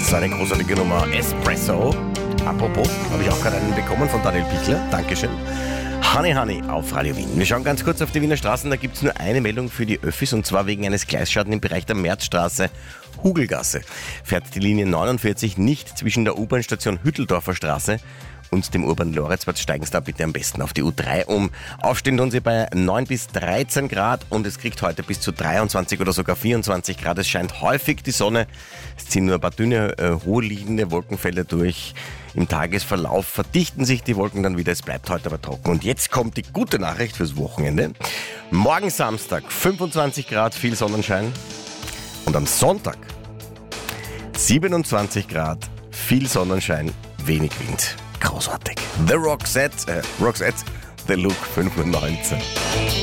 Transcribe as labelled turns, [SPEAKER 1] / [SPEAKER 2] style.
[SPEAKER 1] So eine großartige Nummer. Espresso. Apropos, habe ich auch gerade einen bekommen von Daniel Pichler. Dankeschön. Honey Honey auf Radio Wien. Wir schauen ganz kurz auf die Wiener Straßen. Da gibt es nur eine Meldung für die Öffis und zwar wegen eines Gleisschadens im Bereich der Märzstraße, Hugelgasse. Fährt die Linie 49 nicht zwischen der U-Bahn-Station Hütteldorfer Straße und dem U-Bahn-Loritzplatz, steigen Sie da bitte am besten auf die U3 um. Aufstehen tun Sie bei 9 bis 13 Grad und es kriegt heute bis zu 23 oder sogar 24 Grad. Es scheint häufig die Sonne. Es ziehen nur ein paar dünne, hohe liegende Wolkenfelder durch. Im Tagesverlauf verdichten sich die Wolken dann wieder. Es bleibt heute aber trocken. Und jetzt kommt die gute Nachricht fürs Wochenende. Morgen Samstag 25 Grad, viel Sonnenschein. Und am Sonntag 27 Grad, viel Sonnenschein, wenig Wind. Großartig. The Roxette, The Look 5:19 Uhr.